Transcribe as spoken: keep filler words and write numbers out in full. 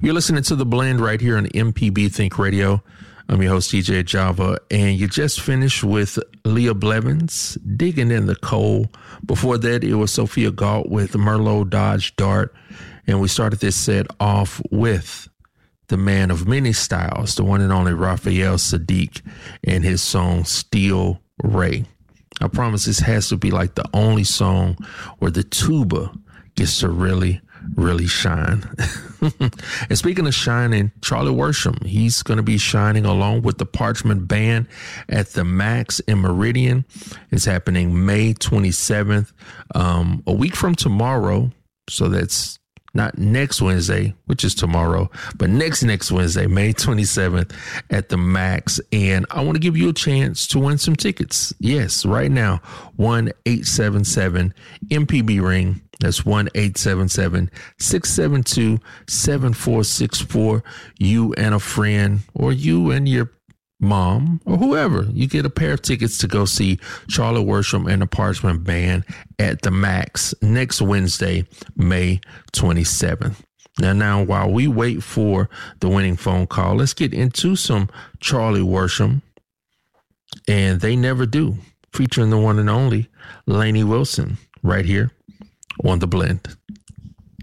You're listening to The Blend right here on M P B Think Radio. I'm your host, D J Java, and you just finished with Leah Blevins, Digging in the Coal. Before that, it was Sophia Galt with Merlot Dodge Dart, and we started this set off with the man of many styles, the one and only Raphael Saadiq, and his song Steel Ray. I promise this has to be like the only song where the tuba gets to really really shine. And speaking of shining, Charlie Worsham, he's going to be shining along with the Parchment Band at the Max in Meridian. It's happening May twenty-seventh, um, a week from tomorrow. So that's not next Wednesday, which is tomorrow, but next next Wednesday, May twenty-seventh at the Max. And I want to give you a chance to win some tickets. Yes, right now, one eight seven seven M P B ring. That's one eight seven seven, six seven two, seven four six four. You and a friend, or you and your mom, or whoever, you get a pair of tickets to go see Charlie Worsham and the Parchment Band at the Max next Wednesday, May twenty-seventh. Now, now, while we wait for the winning phone call, let's get into some Charlie Worsham and They Never Do, featuring the one and only Lainey Wilson, right here on The Blend.